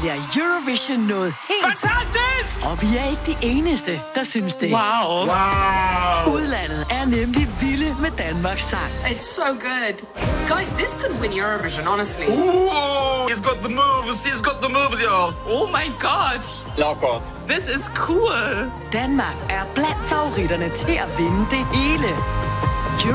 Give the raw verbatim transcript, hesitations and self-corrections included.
bliver Eurovision noget helt... Fantastisk! Og vi er ikke de eneste, der synes det. Wow. Wow. Udlandet er nemlig vilde med Danmarks sang. It's so good. Guys, this could win Eurovision, honestly. Ooh, he's got the moves. He's got the moves, y'all. Oh my god. Locker. This is cool. Danmark er blandt favoritterne til at vinde det hele.